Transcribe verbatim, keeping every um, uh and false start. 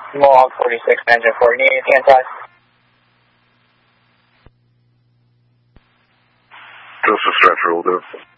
Mohawk forty-six, engine four. Need anything inside? Just a stretcher will do.